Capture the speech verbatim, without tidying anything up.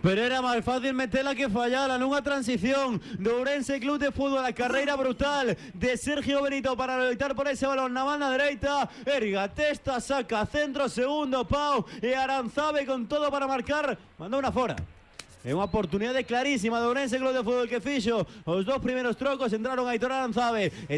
pero era máis fácil metela que fallara nunha transición do Ourense Club de Fútbol. A carreira brutal de Sergio Benito para loitar por ese balón na banda dereita. Erga testa, saca centro, segundo pau e Aranzabe con todo para marcar, mandou unha fora. É unha oportunidade clarísima do Ourense Club de Fútbol que fixo os dos primeiros trocos. Entraron Aitor Aranzabe